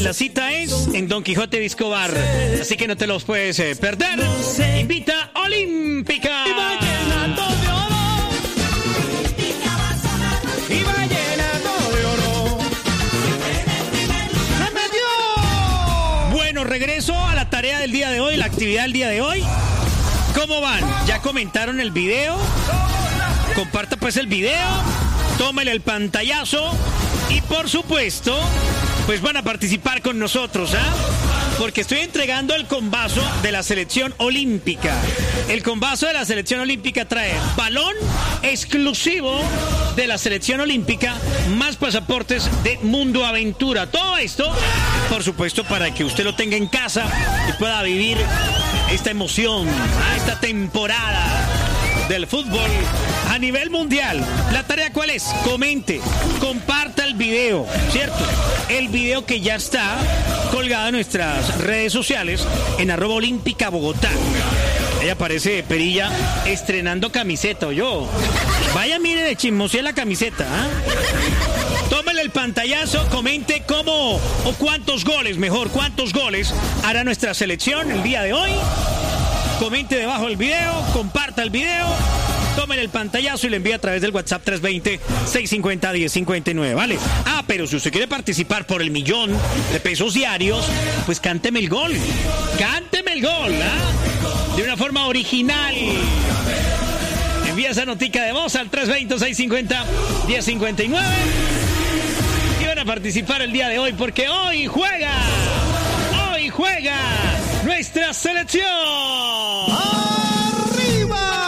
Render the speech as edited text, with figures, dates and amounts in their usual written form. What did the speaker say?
La cita es en Don Quijote Disco Bar, así que no te los puedes perder. Invita Olímpica. Y vallenato de oro. Y vallenato de oro. ¡Se metió! Bueno, regreso a la tarea del día de hoy, la actividad del día de hoy. ¿Cómo van? ¿Ya comentaron el video? Comparta pues el video, tómele el pantallazo y por supuesto, pues van a participar con nosotros, porque estoy entregando el combazo de la selección olímpica. El combazo de la selección olímpica trae balón exclusivo de la selección olímpica, más pasaportes de Mundo Aventura. Todo esto, por supuesto, para que usted lo tenga en casa y pueda vivir esta emoción, esta temporada del fútbol a nivel mundial. ¿La tarea cuál es? Comente, comparta el video, ¿cierto? El video que ya está colgado en nuestras redes sociales en @Olímpica Bogotá. Ahí aparece Perilla estrenando camiseta, yo. Vaya, mire de chismosea la camiseta, Tómale el pantallazo, comente cómo o cuántos goles hará nuestra selección el día de hoy. Comente debajo del video, comparta el video, tomen el pantallazo y lo envía a través del WhatsApp 320-650-1059, ¿vale? Pero si usted quiere participar por el $1.000.000 diarios, pues cánteme el gol, de una forma original. Envía esa notica de voz al 320-650-1059 y van a participar el día de hoy porque hoy juega nuestra selección.